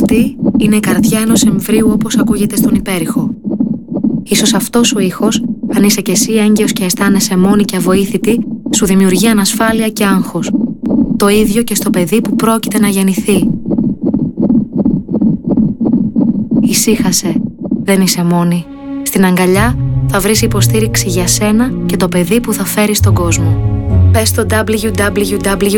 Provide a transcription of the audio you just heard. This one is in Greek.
αυτή είναι η καρδιά ενός εμβρίου όπως ακούγεται στον υπέρηχο. Ίσως αυτός ο ήχος, αν είσαι κι εσύ έγκυος και αισθάνεσαι μόνη και αβοήθητη, σου δημιουργεί ανασφάλεια και άγχος. Το ίδιο και στο παιδί που πρόκειται να γεννηθεί. Ησύχασε, δεν είσαι μόνη. Στην αγκαλιά θα βρεις υποστήριξη για σένα και το παιδί που θα φέρεις στον κόσμο. Πες στο www